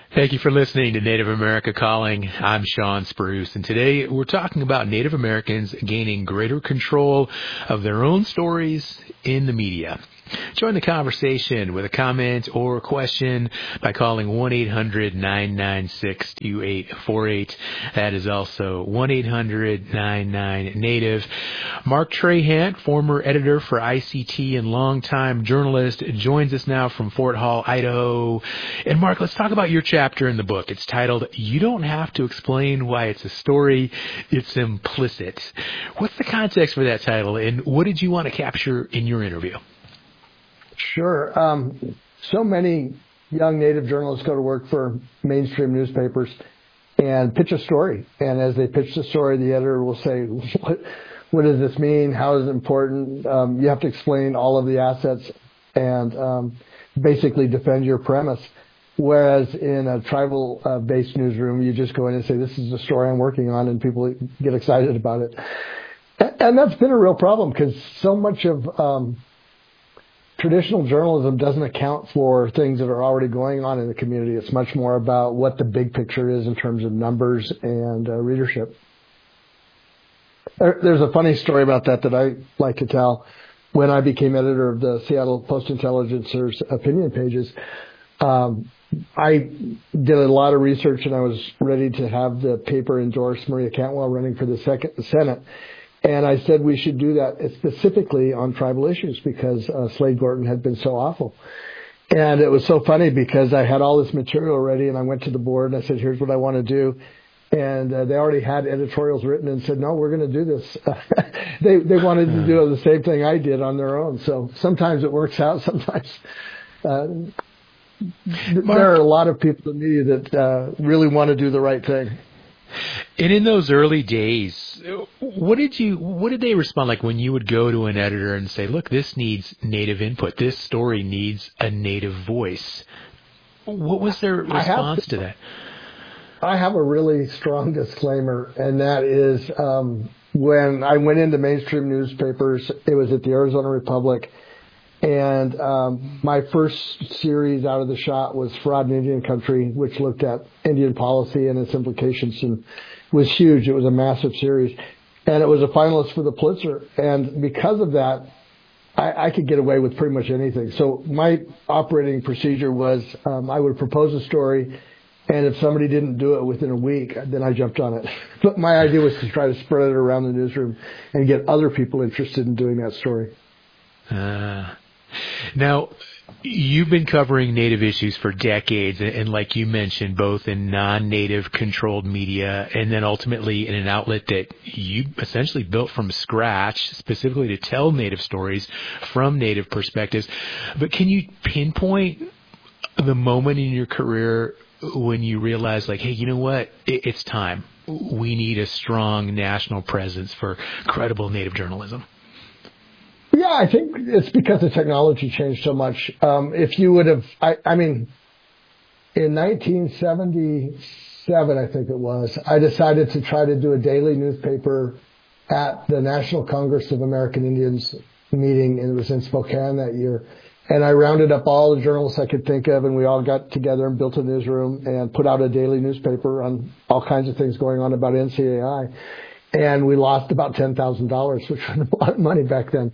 Thank you for listening to Native America Calling. I'm Sean Spruce, and today we're talking about Native Americans gaining greater control of their own stories in the media. Join the conversation with a comment or a question by calling 1-800-996-2848. That is also 1-800-99-NATIVE. Mark Trahant, former editor for ICT and longtime journalist, joins us now from Fort Hall, Idaho. And Mark, let's talk about your chapter in the book. It's titled, "You Don't Have to Explain Why It's a Story, It's Implicit." What's the context for that title, and what did you want to capture in your interview? Sure. So many young Native journalists go to work for mainstream newspapers and pitch a story. And as they pitch the story, the editor will say, what does this mean? How is it important? You have to explain all of the assets and basically defend your premise. Whereas in a tribal-based newsroom, you just go in and say, this is the story I'm working on, and people get excited about it. And that's been a real problem because so much of traditional journalism doesn't account for things that are already going on in the community. It's much more about what the big picture is in terms of numbers and readership. There's a funny story about that I like to tell. When I became editor of the Seattle Post-Intelligencer's opinion pages, I did a lot of research and I was ready to have the paper endorse Maria Cantwell running for the Senate. And I said we should do that specifically on tribal issues because Slade Gorton had been so awful. And it was so funny because I had all this material ready and I went to the board and I said, here's what I want to do. And they already had editorials written and said, no, we're going to do this. They wanted to do the same thing I did on their own. So sometimes it works out. Sometimes there are a lot of people in the media that really want to do the right thing. And in those early days, what did they respond like when you would go to an editor and say, look, this needs Native input. This story needs a Native voice. What was their response to that? I have a really strong disclaimer, and that is when I went into mainstream newspapers, it was at the Arizona Republic, and my first series out of the shot was Fraud in Indian Country, which looked at Indian policy and its implications and was huge. It was a massive series. And it was a finalist for the Pulitzer. And because of that, I could get away with pretty much anything. So my operating procedure was I would propose a story, and if somebody didn't do it within a week, then I jumped on it. But my idea was to try to spread it around the newsroom and get other people interested in doing that story. Now, you've been covering Native issues for decades, and like you mentioned, both in non-Native controlled media and then ultimately in an outlet that you essentially built from scratch, specifically to tell Native stories from Native perspectives. But can you pinpoint the moment in your career when you realized, like, hey, you know what? It's time. We need a strong national presence for credible Native journalism. Yeah, I think it's because the technology changed so much. If you would have, I mean, in 1977, I think it was, I decided to try to do a daily newspaper at the National Congress of American Indians meeting, and it was in Spokane that year. And I rounded up all the journalists I could think of, and we all got together and built a newsroom and put out a daily newspaper on all kinds of things going on about NCAI. And we lost about $10,000, which was a lot of money back then.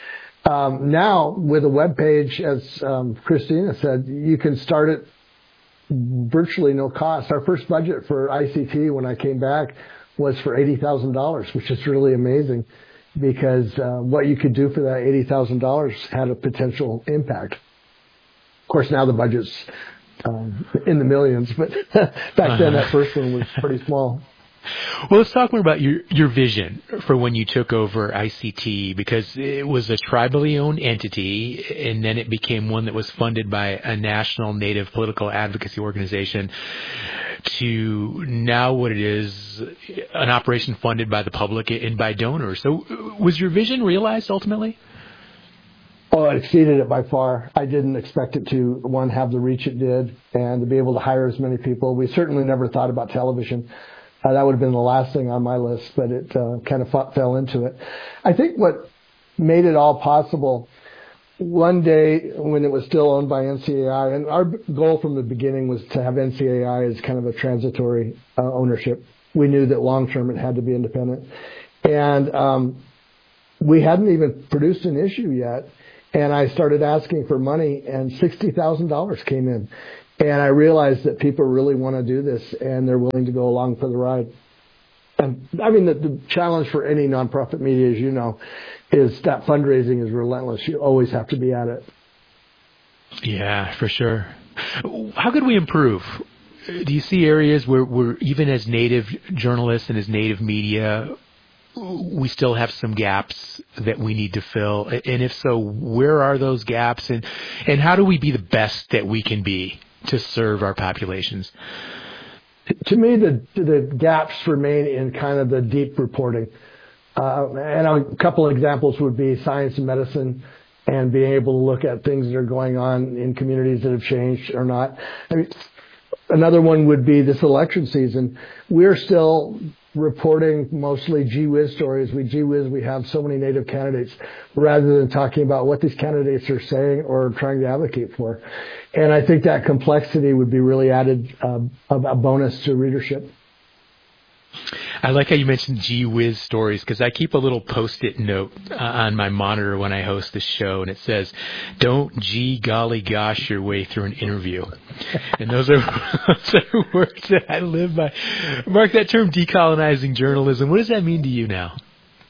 Now, with a web page, as Christina said, you can start it virtually no cost. Our first budget for ICT when I came back was for $80,000, which is really amazing because what you could do for that $80,000 had a potential impact. Of course, now the budget's in the millions, but back then that first one was pretty small. Well, let's talk more about your vision for when you took over ICT, because it was a tribally owned entity, and then it became one that was funded by a national Native political advocacy organization, to now what it is, an operation funded by the public and by donors. So was your vision realized ultimately? Oh, it exceeded it by far. I didn't expect it to, one, have the reach it did, and to be able to hire as many people. We certainly never thought about television. That would have been the last thing on my list, but it kind of fell into it. I think what made it all possible one day when it was still owned by NCAI, and our goal from the beginning was to have NCAI as kind of a transitory ownership. We knew that long term it had to be independent. And we hadn't even produced an issue yet. And I started asking for money, and $60,000 came in. And I realized that people really want to do this, and they're willing to go along for the ride. And I mean, the challenge for any nonprofit media, as you know, is that fundraising is relentless. You always have to be at it. Yeah, for sure. How could we improve? Do you see areas where even as native journalists and as native media, we still have some gaps that we need to fill? And if so, where are those gaps? And how do we be the best that we can be to serve our populations? To me, the gaps remain in kind of the deep reporting. And a couple of examples would be science and medicine and being able to look at things that are going on in communities that have changed or not. I mean, another one would be this election season. We're still reporting mostly gee whiz stories. We have so many native candidates, rather than talking about what these candidates are saying or trying to advocate for. And I think that complexity would be really added a bonus to readership. I like how you mentioned gee whiz stories, because I keep a little Post-it note on my monitor when I host the show, and it says, "Don't gee golly gosh your way through an interview." And those are words that I live by. Mark, that term decolonizing journalism, what does that mean to you now?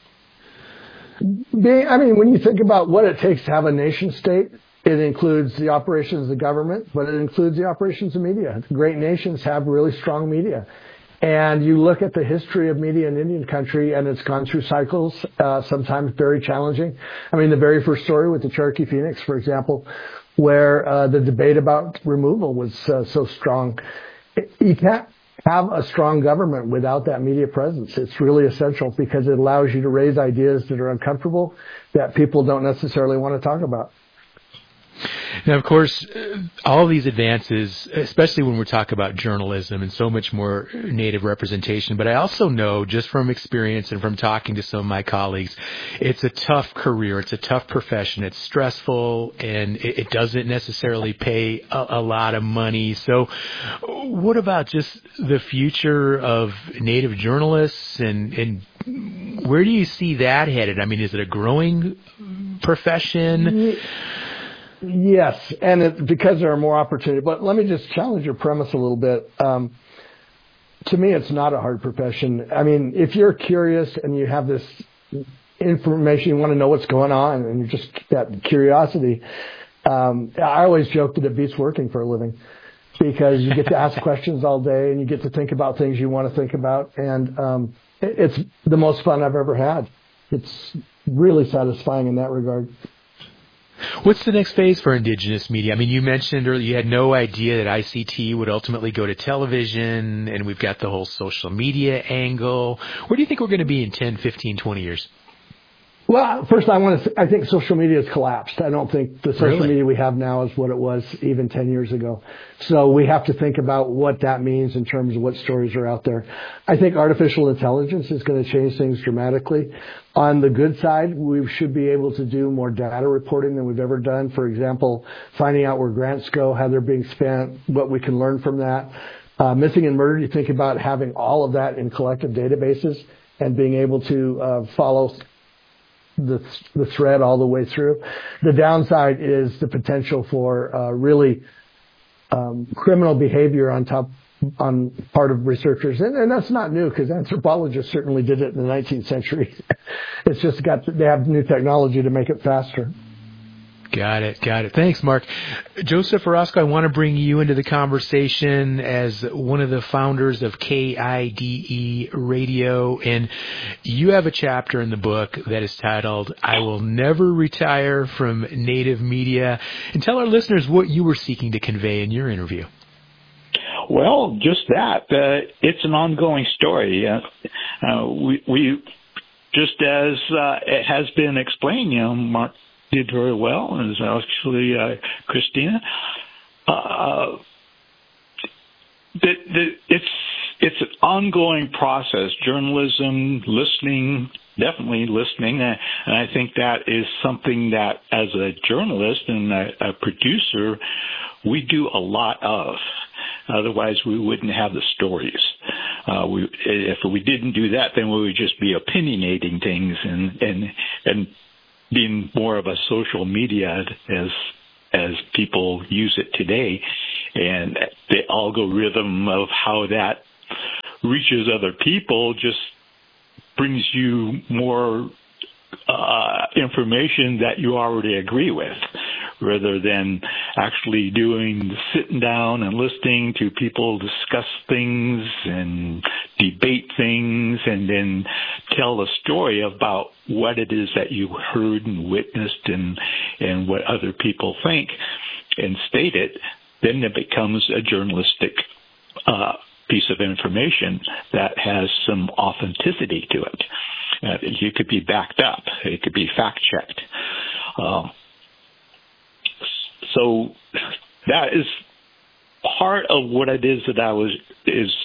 I mean, when you think about what it takes to have a nation state, it includes the operations of the government, but it includes the operations of media. Great nations have really strong media. And you look at the history of media in Indian country, and it's gone through cycles, sometimes very challenging. I mean, the very first story with the Cherokee Phoenix, for example, where the debate about removal was so strong. You can't have a strong government without that media presence. It's really essential because it allows you to raise ideas that are uncomfortable, that people don't necessarily want to talk about. Now, of course, all these advances, especially when we're talking about journalism and so much more native representation, but I also know just from experience and from talking to some of my colleagues, it's a tough career. It's a tough profession. It's stressful, and it doesn't necessarily pay a lot of money. So what about just the future of native journalists, and where do you see that headed? I mean, is it a growing profession? Yes, and because there are more opportunities. But let me just challenge your premise a little bit. To me, it's not a hard profession. I mean, if you're curious and you have this information, you want to know what's going on, and you're just that curiosity, I always joke that it beats working for a living, because you get to ask questions all day and you get to think about things you want to think about, and it's the most fun I've ever had. It's really satisfying in that regard. What's the next phase for Indigenous media? I mean, you mentioned earlier you had no idea that ICT would ultimately go to television, and we've got the whole social media angle. Where do you think we're going to be in 10, 15, 20 years? Well, first I think social media has collapsed. I don't think the social media we have now is what it was even 10 years ago. So we have to think about what that means in terms of what stories are out there. I think artificial intelligence is going to change things dramatically. On the good side, we should be able to do more data reporting than we've ever done. For example, finding out where grants go, how they're being spent, what we can learn from that. Missing and murdered, you think about having all of that in collective databases and being able to follow the thread all the way through. The downside is the potential for really criminal behavior on part of researchers, and that's not new, because anthropologists certainly did it in the 19th century. It's just they have new technology to make it faster. Got it. Thanks, Mark. Joseph Orozco, I want to bring you into the conversation as one of the founders of KIDE Radio, and you have a chapter in the book that is titled, "I Will Never Retire from Native Media." And tell our listeners what you were seeking to convey in your interview. Well, just that. It's an ongoing story. We just as it has been explained, Mark did very well, and actually Christina. It's it's an ongoing process. Journalism, listening, definitely listening, and I think that is something that, as a journalist and a producer, we do a lot of. Otherwise, we wouldn't have the stories. If we didn't do that, then we would just be opinionating things and being more of a social media as people use it today, and the algorithm of how that reaches other people just brings you more information that you already agree with, rather than actually sitting down and listening to people discuss things and debate things and then tell a story about what it is that you heard and witnessed and what other people think and state it. Then it becomes a journalistic piece of information that has some authenticity to it. It could be backed up. It could be fact-checked. So that is part of what it is that is